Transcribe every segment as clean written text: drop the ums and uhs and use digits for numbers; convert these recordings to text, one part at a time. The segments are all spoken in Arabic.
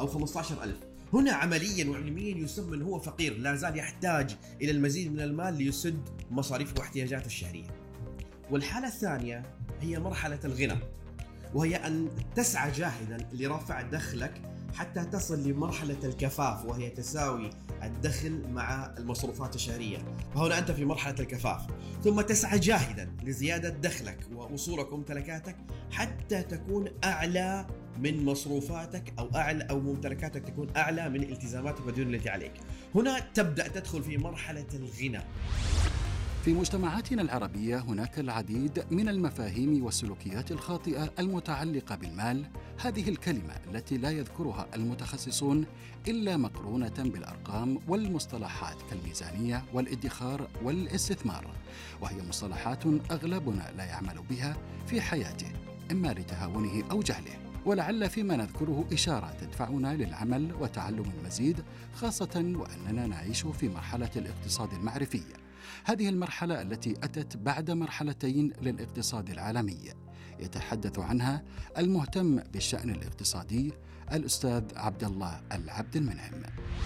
أو 15,000. هنا عمليا وعلميا يسمى أنه هو فقير، لا زال يحتاج إلى المزيد من المال ليسد مصاريفه واحتياجاته الشهرية. والحالة الثانية هي مرحلة الغنى، وهي أن تسعى جاهدا لرفع دخلك حتى تصل لمرحلة الكفاف، وهي تساوي الدخل مع المصروفات الشهرية. فهنا أنت في مرحلة الكفاف، ثم تسعى جاهدا لزيادة دخلك وأصولك وممتلكاتك حتى تكون أعلى من مصروفاتك أو ممتلكاتك تكون أعلى من التزاماتك والديون التي عليك. هنا تبدأ تدخل في مرحلة الغنى. في مجتمعاتنا العربية هناك العديد من المفاهيم والسلوكيات الخاطئة المتعلقة بالمال. هذه الكلمة التي لا يذكرها المتخصصون إلا مقرونة بالأرقام والمصطلحات كالميزانية والادخار والاستثمار، وهي مصطلحات أغلبنا لا يعمل بها في حياته إما لتهاونه أو جهله، ولعل فيما نذكره إشارة تدفعنا للعمل وتعلم المزيد، خاصة وأننا نعيش في مرحلة الاقتصاد المعرفي. هذه المرحلة التي أتت بعد مرحلتين للاقتصاد العالمي يتحدث عنها المهتم بالشأن الاقتصادي الأستاذ عبد الله العبد المنعم.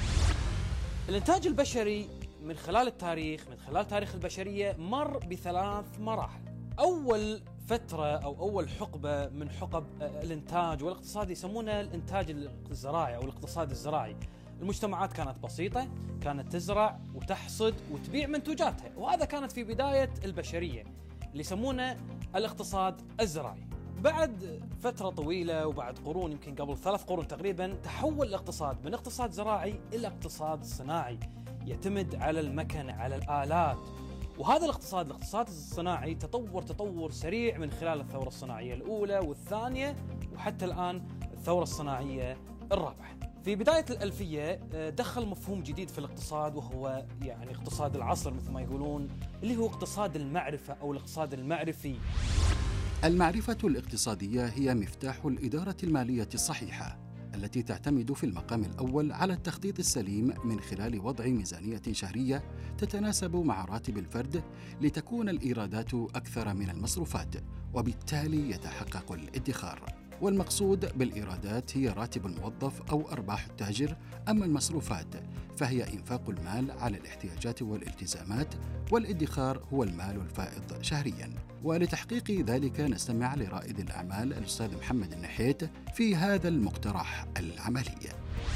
الإنتاج البشري من خلال التاريخ، من خلال تاريخ البشرية، مر بثلاث مراحل. أول فترة أو أول حقبة من حقب الإنتاج والاقتصاد يسمونها الإنتاج الزراعي أو الاقتصاد الزراعي. المجتمعات كانت بسيطة، كانت تزرع وتحصد وتبيع منتوجاتها، وهذا كانت في بداية البشرية اللي يسمونه الاقتصاد الزراعي. بعد فترة طويلة وبعد قرون، يمكن قبل 3 قرون تقريبا، تحول الاقتصاد من اقتصاد زراعي إلى اقتصاد صناعي يعتمد على المكن، على الآلات. وهذا الاقتصاد الصناعي تطور سريع من خلال الثورة الصناعية الأولى والثانية وحتى الآن الثورة الصناعية الرابعة. في بداية الألفية دخل مفهوم جديد في الاقتصاد، وهو يعني اقتصاد العصر مثل ما يقولون، اللي هو اقتصاد المعرفة أو الاقتصاد المعرفي. المعرفة الاقتصادية هي مفتاح الإدارة المالية الصحيحة، التي تعتمد في المقام الأول على التخطيط السليم من خلال وضع ميزانية شهرية تتناسب مع راتب الفرد لتكون الإيرادات أكثر من المصروفات، وبالتالي يتحقق الادخار. والمقصود بالإيرادات هي راتب الموظف أو أرباح التاجر، أما المصروفات فهي إنفاق المال على الاحتياجات والالتزامات، والادخار هو المال الفائض شهرياً. ولتحقيق ذلك نستمع لرائد الأعمال الأستاذ محمد النحيت في هذا المقترح العملي.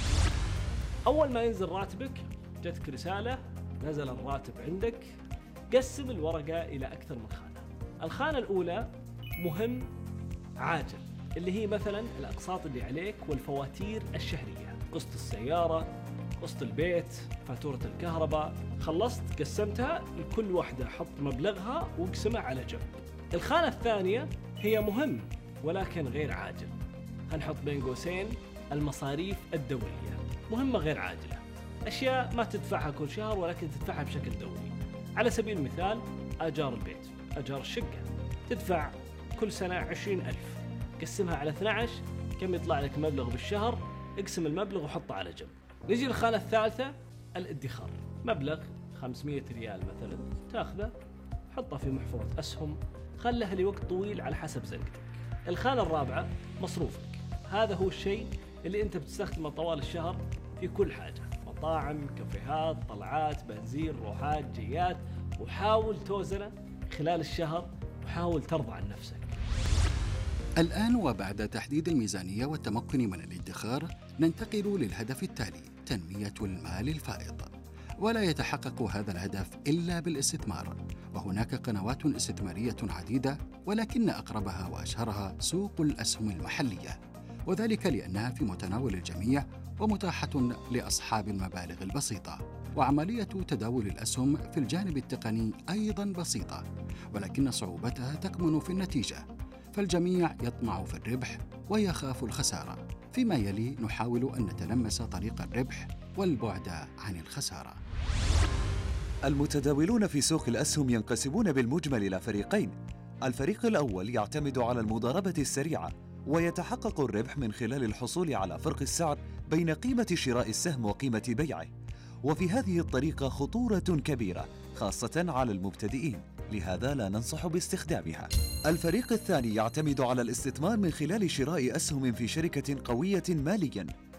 أول ما ينزل راتبك جتك رسالة نزل الراتب عندك، قسم الورقة إلى أكثر من خانة. الخانة الأولى مهم عاجل، اللي هي مثلا الأقساط اللي عليك والفواتير الشهرية، قسط السيارة، قسط البيت، فاتورة الكهرباء. خلصت قسمتها لكل واحدة، حط مبلغها واقسمها على جنب. الخانة الثانية هي مهم ولكن غير عاجل، هنحط بين قوسين المصاريف الدورية، مهمة غير عاجلة، أشياء ما تدفعها كل شهر ولكن تدفعها بشكل دوري. على سبيل المثال أجار البيت، أجار الشقة، تدفع كل سنة 20,000، قسمها على 12 كم يطلع لك مبلغ بالشهر، اقسم المبلغ وحطه على جنب. نجي للخانة الثالثة الادخار، مبلغ 500 ريال مثلا تاخذه حطه في محفظة أسهم، خله لوقت طويل على حسب زنقتك. الخانة الرابعة مصروفك، هذا هو الشيء اللي انت بتستخدمه طوال الشهر في كل حاجة، مطاعم، كافيهات، طلعات، بنزين، روحات، جيات، وحاول توزنه خلال الشهر وحاول ترضى عن نفسك. الآن وبعد تحديد الميزانية والتمكن من الادخار ننتقل للهدف التالي: تنمية المال الفائض. ولا يتحقق هذا الهدف إلا بالاستثمار، وهناك قنوات استثمارية عديدة، ولكن أقربها وأشهرها سوق الأسهم المحلية، وذلك لأنها في متناول الجميع ومتاحة لأصحاب المبالغ البسيطة. وعملية تداول الأسهم في الجانب التقني أيضاً بسيطة، ولكن صعوبتها تكمن في النتيجة، فالجميع يطمع في الربح ويخاف الخسارة. فيما يلي نحاول أن نتلمس طريق الربح والبعد عن الخسارة. المتداولون في سوق الأسهم ينقسمون بالمجمل إلى فريقين. الفريق الأول يعتمد على المضاربة السريعة، ويتحقق الربح من خلال الحصول على فرق السعر بين قيمة شراء السهم وقيمة بيعه، وفي هذه الطريقة خطورة كبيرة خاصة على المبتدئين، لهذا لا ننصح باستخدامها. الفريق الثاني يعتمد على الاستثمار من خلال شراء أسهم في شركة قوية مالياً،